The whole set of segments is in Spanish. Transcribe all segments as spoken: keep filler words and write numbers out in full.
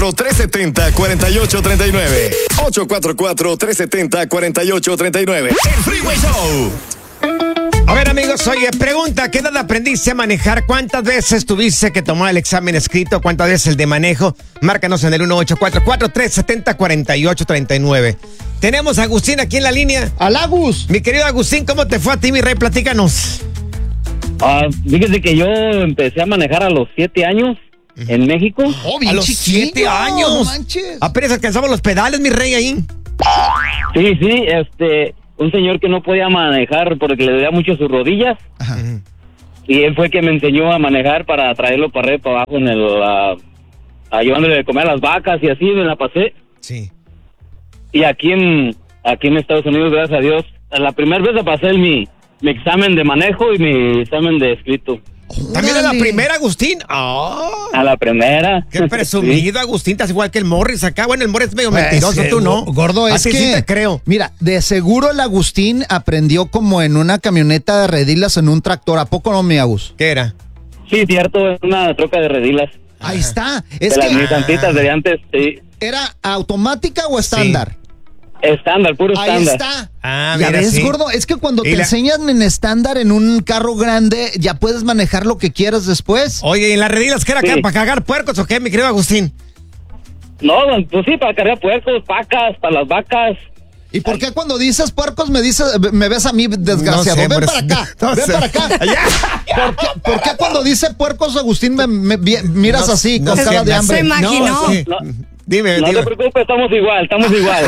cuatro, tres siete cero, cuatro ocho tres nueve. ocho cuatro cuatro, tres siete cero, cuatro ocho tres nueve. El Freeway Show. A ver, amigos, oye, pregunta, ¿qué edad aprendiste a manejar? ¿Cuántas veces tuviste que tomar el examen escrito? ¿Cuántas veces el de manejo? Márcanos en el uno ocho cuatro cuatro, tres siete cero, cuatro ocho tres nueve. Tenemos a Agustín aquí en la línea. ¡Al Agus! Mi querido Agustín, ¿cómo te fue a ti, mi rey? Platícanos. Ah, fíjese que yo empecé a manejar a los siete años en México. Oh, bien A los chiquillo, siete años. no manches. Apenas alcanzamos los pedales, mi rey, ahí. Sí, sí, este, un señor que no podía manejar porque le dolía mucho sus rodillas. Ajá. Y él fue que me enseñó a manejar para traerlo para arriba y para abajo en el, uh, uh, llevándole de comer a las vacas y así me la pasé. Sí. Y aquí en, aquí en Estados Unidos, gracias a Dios, la primera vez pasé el, mi, mi examen de manejo y mi examen de escrito. ¿También a la Órale. primera, Agustín? ¡Ah! A la primera. ¡Qué presumido, Agustín! Estás igual que el Morris acá. Bueno, el Morris es medio Pues, mentiroso, eh, tú no. Gordo, A es ti que... sí te creo. Mira, de seguro el Agustín aprendió como en una camioneta de redilas en un tractor. ¿A poco no, mi Agus? ¿Qué era? Sí, cierto, es una troca de redilas. Ahí está. Es de las que, Nissancitas de antes, sí. ¿era automática o estándar? Estándar, puro Ahí estándar. está. Ah, ya mira, ves, sí. gordo, es que cuando Y te la- enseñan en estándar en un carro grande, ya puedes manejar lo que quieras después. Oye, ¿y en las redilas qué era acá? Sí. ¿Para cagar puercos o qué, mi querido Agustín? No, pues sí, para cargar puercos, vacas, para las vacas. ¿Y por qué cuando dices puercos me dices, me ves a mí desgraciado? No sé, ven por para eso- acá, no ven sé. para acá. Ya. ¿Por qué, por qué cuando dice puercos, Agustín, me, me- vi- miras No- así, no con sé, cara de no hambre? Se imaginó. No, sí. No. Dime, No dime. te preocupes, estamos igual, estamos igual.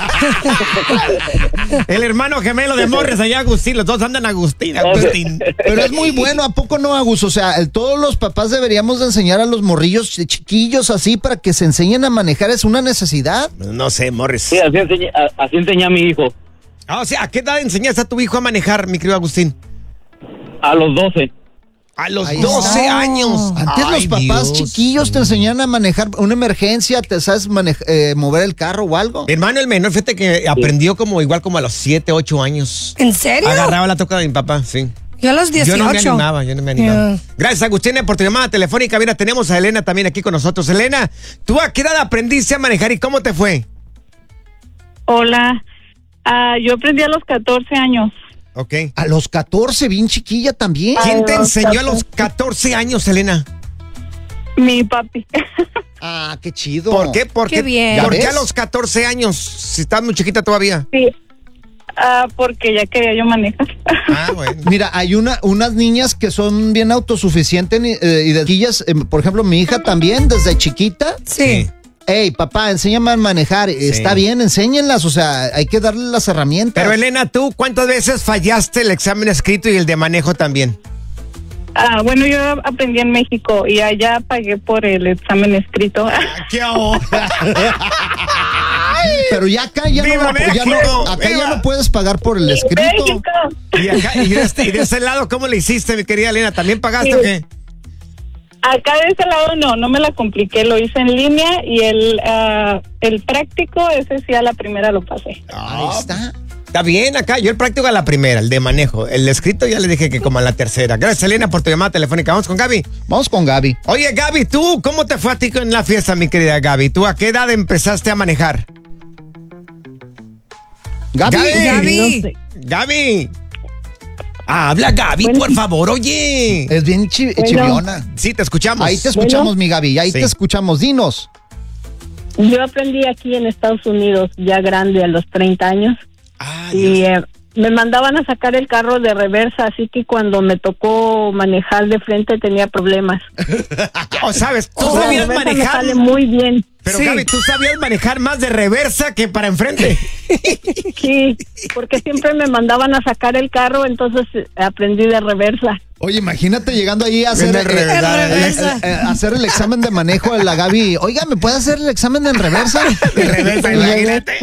El hermano gemelo de Morris allá, Agustín. Los dos andan Agustín, Agustín. Pero es muy bueno, ¿a poco no, Agus? O sea, el- todos los papás deberíamos de enseñar a los morrillos chiquillos así para que se enseñen a manejar, es una necesidad. No sé, Morris. Sí, así enseñé, a- así enseñé a mi hijo. Ah, o sea, ¿a qué edad enseñaste a tu hijo a manejar, mi querido Agustín? A los doce. A los Ahí doce está. años. Antes Ay, los papás Dios. chiquillos te enseñan a manejar una emergencia, te sabes manej- eh, mover el carro o algo. Mi hermano el menor, fíjate que aprendió como igual como a los siete, ocho años. ¿En serio? Agarraba la toca de mi papá, sí. Yo a los dieciocho. Yo no me animaba, yo no me animaba. Yeah. Gracias, Agustín, por tu llamada telefónica. Mira, tenemos a Elena también aquí con nosotros. Elena, ¿tú a qué edad aprendiste a manejar y cómo te fue? Hola, ah, yo aprendí a los catorce años. Ok. A los catorce, bien chiquilla también. ¿Quién te los enseñó a los catorce años, Elena? Mi papi. Ah, qué chido. ¿Por qué? ¿Por Qué qué, bien. ¿por ¿Ya qué a ves? los catorce años? Si estás muy chiquita todavía. Sí, ah, porque ya quería yo manejar. Ah, bueno. Mira, hay una, unas niñas que son bien autosuficientes eh, y de chiquillas, eh, por ejemplo, mi hija también, desde chiquita. Sí. Hey, papá, enséñame a manejar. Está bien, enséñenlas, o sea, hay que darle las herramientas. Pero Elena, ¿tú cuántas veces fallaste el examen escrito y el de manejo también? Ah, bueno, yo aprendí en México y allá pagué por el examen escrito. ¿Qué ahora? Pero ya acá ya, ¡Viva no, ya no- México! acá ¡Viva! ya no puedes pagar por el escrito. México. Y, acá, y, de este, y de ese lado, ¿cómo le hiciste, mi querida Elena? ¿También pagaste Sí. o qué? Acá de ese lado no, no me la compliqué, lo hice en línea y el, ah, el práctico, ese sí a la primera lo pasé. Ahí está. Está bien acá. Yo el práctico a la primera, el de manejo. El escrito ya le dije que como a la tercera. Gracias, Elena, por tu llamada telefónica. Vamos con Gaby. Vamos con Gaby. Oye, Gaby, ¿tú cómo te fue a ti en la fiesta, mi querida Gaby? ¿Tú a qué edad empezaste a manejar? Gaby. Gaby. No sé. Gaby. Habla, Gaby, Bueno. por favor, oye. Es bien chi- Bueno. chiviona. Sí, te escuchamos. Ahí te escuchamos, Bueno. mi Gaby. Ahí Sí. te escuchamos. Dinos. Yo aprendí aquí en Estados Unidos ya grande a los treinta años. Ah, Y eh, me mandaban a sacar el carro de reversa, así que cuando me tocó manejar de frente tenía problemas. oh, sabes, tú La sabías reversa me manejar. sale muy bien. Pero Sí. Gaby, tú sabías manejar más de reversa que para enfrente. Sí, porque siempre me mandaban a sacar el carro, entonces eh, aprendí de reversa. Oye, imagínate llegando ahí a hacer, Viene eh, reversa. eh, eh, eh, hacer el examen de manejo de la Gaby. Oiga, ¿me puede hacer el examen en reversa? De reversa, imagínate.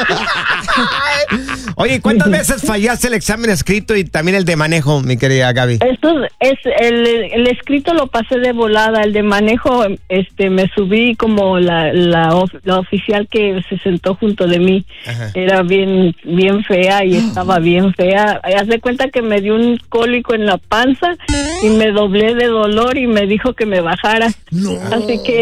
Oye, ¿cuántas veces fallaste el examen escrito y también el de manejo, mi querida Gaby? Esto es el, el escrito lo pasé de volada, el de manejo, este, me subí como la, la, of- la oficial que se sentó junto de mí. Ajá. Era bien, bien fea y estaba bien fea. Haz de cuenta que me dio un cólico en la panza y me doblé de dolor y me dijo que me bajara. No. Así que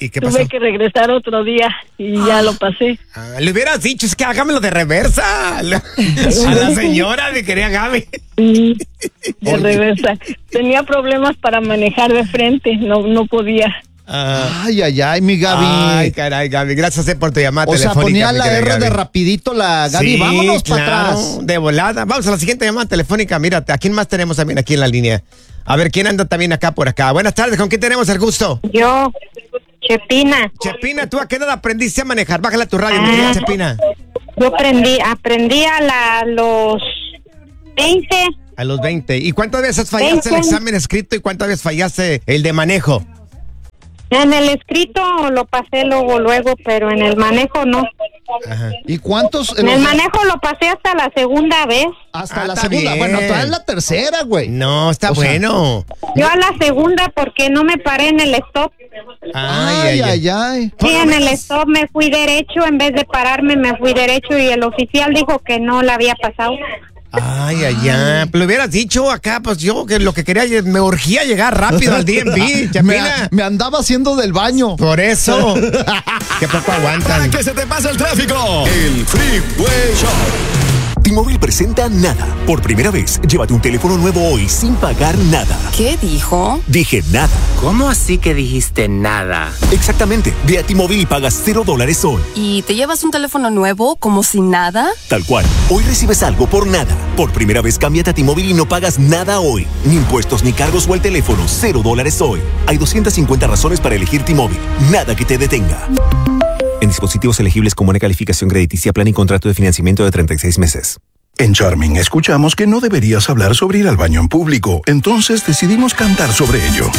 ¿Y qué pasó? Tuve que regresar otro día y ya lo pasé. Ah, le hubieras dicho, es que hágamelo de reversa. A la, a la señora le quería Gaby. Sí, de reversa. Tenía problemas para manejar de frente, no, no podía. Ah. Ay, ay, ay, mi Gaby. Ay, caray, Gaby. Gracias eh, por tu llamada o sea, telefónica. ponía mi la querida R Gaby. de rapidito la Gaby. Sí, Vámonos para claro, atrás. de volada. Vamos a la siguiente llamada telefónica. Mira, ¿a quién más tenemos también aquí en la línea? A ver, ¿quién anda también acá por acá? Buenas tardes, ¿con quién tenemos el gusto? Yo, Chepina. Chepina, ¿tú a qué edad aprendiste a manejar? Bájala tu radio, mi querida Ah. Chepina. Yo aprendí, aprendí a la, los veinte. A los veinte. ¿Y cuántas veces fallaste el veinte. examen escrito y cuántas veces fallaste el de manejo? En el escrito lo pasé luego, luego, pero en el manejo no. Ajá. ¿Y cuántos? En los- el manejo lo pasé hasta la segunda vez. Hasta Ah, la está segunda. bien. Bueno, todavía es la tercera, güey. No, está O sea, bueno. Yo a la segunda porque no me paré en el stop. Ay, ay, ay. Por Sí, lo en el menos- stop me fui derecho, en vez de pararme me fui derecho y el oficial dijo que no la había pasado. Ay, ay, ay. Pero lo hubieras dicho acá, pues yo que lo que quería, me urgía llegar rápido al D M V, Me, Chepina. me andaba haciendo del baño. Por eso. Que poco Para aguantan. que se te pase el tráfico. El Freeway Show. T-Mobile presenta Nada. Por primera vez, llévate un teléfono nuevo hoy sin pagar nada. ¿Qué dijo? Dije nada. ¿Cómo así que dijiste nada? Exactamente. Ve a T-Mobile y pagas cero dólares hoy. ¿Y te llevas un teléfono nuevo como si nada? Tal cual. Hoy recibes algo por nada. Por primera vez, cámbiate a T-Mobile y no pagas nada hoy. Ni impuestos, ni cargos o el teléfono. Cero dólares hoy. Hay doscientas cincuenta razones para elegir T-Mobile. Nada que te detenga. En dispositivos elegibles con buena calificación crediticia, plan y contrato de financiamiento de treinta y seis meses. En Charming escuchamos que no deberías hablar sobre ir al baño en público, entonces decidimos cantar sobre ello.